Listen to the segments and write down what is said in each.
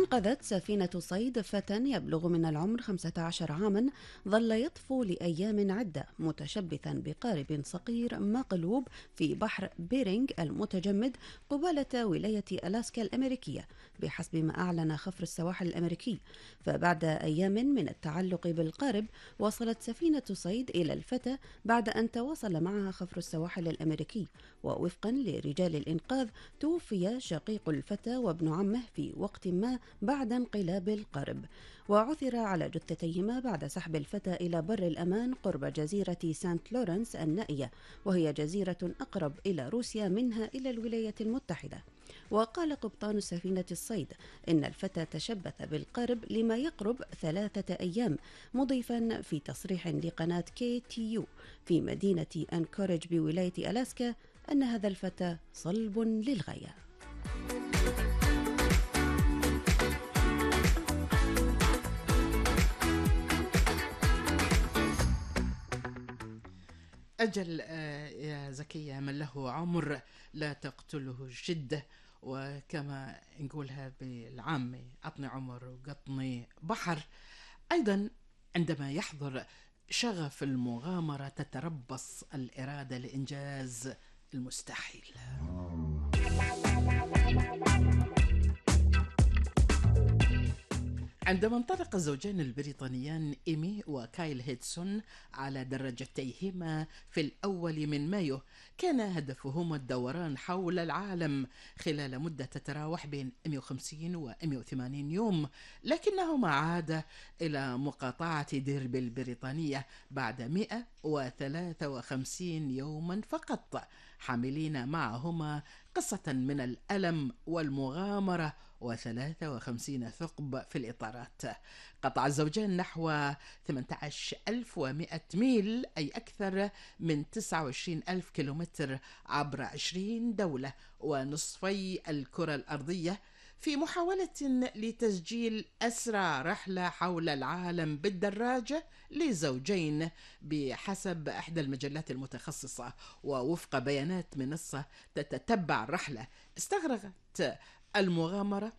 أنقذت سفينة صيد فتى يبلغ من العمر 15 عاما ظل يطفو لأيام عدة متشبثا بقارب صقير مقلوب في بحر بيرينغ المتجمد قبالة ولاية ألاسكا الأمريكية بحسب ما أعلن خفر السواحل الأمريكي. فبعد أيام من التعلق بالقارب وصلت سفينة صيد إلى الفتى بعد أن تواصل معها خفر السواحل الأمريكي. ووفقا لرجال الإنقاذ توفي شقيق الفتى وابن عمه في وقت ما بعد انقلاب القارب، وعثر على جثتيهما بعد سحب الفتى إلى بر الأمان قرب جزيرة سانت لورنس النائية، وهي جزيرة أقرب إلى روسيا منها إلى الولايات المتحدة. وقال قبطان سفينة الصيد إن الفتى تشبث بالقارب لما يقرب 3 أيام، مضيفا في تصريح لقناة KTU في مدينة أنكوريج بولاية ألاسكا أن هذا الفتى صلب للغاية. أجل يا زكية، من له عمر لا تقتله الشدة، وكما نقولها بالعامة عطني عمر وقطني بحر. أيضا عندما يحضر شغف المغامرة تتربص الإرادة لإنجاز المستحيل. عندما انطلق الزوجان البريطانيان إيمي وكايل هيدسون على دراجتيهما في الأول من مايو، كان هدفهما الدوران حول العالم خلال مدة تتراوح بين 150 و 180 يوم، لكنهما عادا إلى مقاطعة ديربي البريطانية بعد 153 يوما فقط، حاملين معهما قصة من الألم والمغامرة و53 ثقب في الإطارات. قطع الزوجان نحو 18,100 ميل، أي أكثر من 29,000 كيلومتر، عبر 20 دولة ونصفي الكرة الأرضية، في محاولة لتسجيل أسرع رحلة حول العالم بالدراجة لزوجين بحسب إحدى المجلات المتخصصة. ووفق بيانات منصة تتتبع الرحلة، استغرقت المغامرة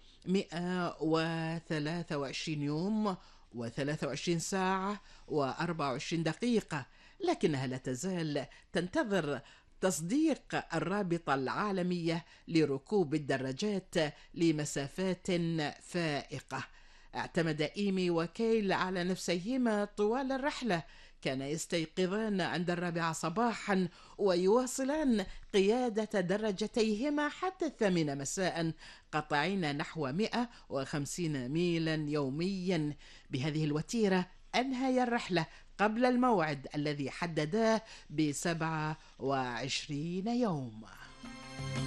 123 يوم و23 ساعة و24 دقيقة، لكنها لا تزال تنتظر تصديق الرابطة العالمية لركوب الدراجات لمسافات فائقة. اعتمد إيمي وكيل على نفسيهما طوال الرحلة، كان يستيقظان عند 4 صباحا ويواصلان قيادة دراجتيهما حتى 8 مساء، قطعين نحو 150 ميلا يوميا. بهذه الوتيرة أنهي الرحلة قبل الموعد الذي حدداه ب27 يوم.